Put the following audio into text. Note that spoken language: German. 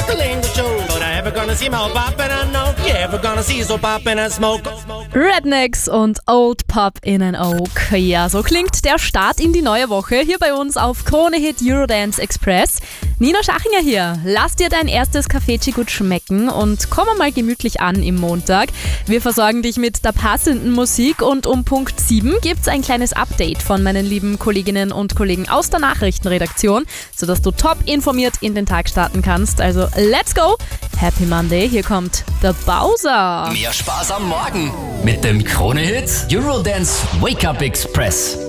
smoke-a-ling the show. But I ever gonna see my old pop and I know you ever gonna see so pop and I smoke. Rednecks und Old Pop in an Oak. Ja, so klingt der Start in die neue Woche hier bei uns auf Krone Hit Eurodance Express. Nina Schachinger hier. Lass dir dein erstes Café gut schmecken und komm mal gemütlich an im Montag. Wir versorgen dich mit der passenden Musik und um Punkt 7 gibt's ein kleines Update von meinen lieben Kolleginnen und Kollegen aus der Nachrichtenredaktion, sodass du top informiert in den Tag starten kannst. Also let's go! Happy Monday, hier kommt der Bowser. Mehr Spaß am Morgen mit dem Krone Hit Eurodance Wake Up Express.